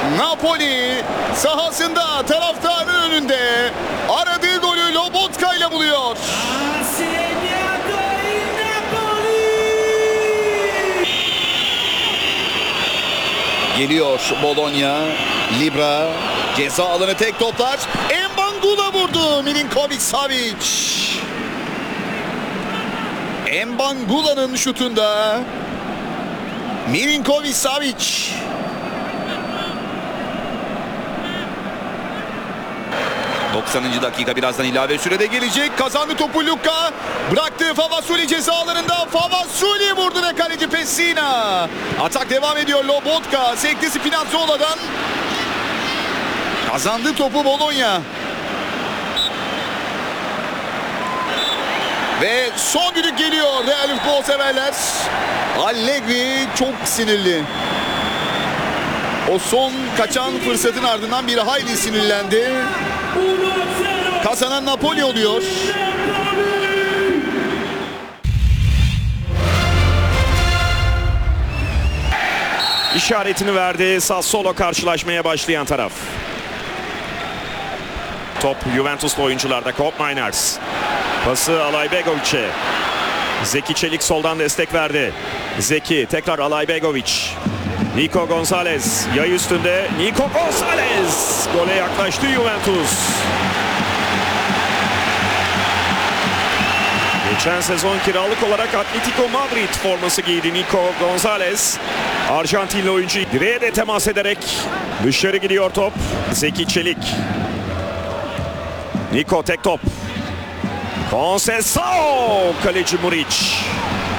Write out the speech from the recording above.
Napoli sahasında taraftarın önünde aradığı golü Lobotka ile buluyor. Geliyor Bologna. Libra ceza alanı tek toplar. Embangula vurdu. Milinkovic Savic. Embangula'nın şutunda Milinkovic Savic. ...90. dakika, birazdan ilave sürede gelecek. Kazandı topu Luka. Bıraktı Favasuli ceza alanında. Favasuli vurdu ve kaleci Pessina. Atak devam ediyor. Lobotka sekti Spinazzola'dan. Kazandı topu Bologna. Ve son düdük geliyor değerli futbol severler. Allegri çok sinirli. O son kaçan fırsatın ardından bir hayli sinirlendi. Kazanan Napoli oluyor. İşaretini verdi. Sassuolo karşılaşmaya başlayan taraf. Top Juventus'lu oyuncularda. Koop Miners. Pası Alajbegovic'e. Zeki Çelik soldan destek verdi. Zeki tekrar Alajbegovic. Nico Gonzalez yay üstünde. Nico Gonzalez gole yaklaştı Juventus. Geçen sezon kiralık olarak Atletico Madrid forması giydi Nico Gonzalez. Arjantinli oyuncu direğe de temas ederek dışarı gidiyor top. Zeki Çelik. Nico tek top. Conceição, kaleci Muric.